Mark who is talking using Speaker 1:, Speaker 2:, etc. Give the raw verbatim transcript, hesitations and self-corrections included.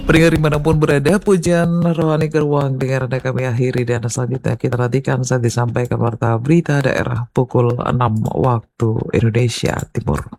Speaker 1: Pendengar dimanapun berada, pujian rohani ke ruang dengar Anda kami akhiri dan selanjutnya kita nantikan saat disampaikan warta berita daerah pukul enam waktu Indonesia Timur.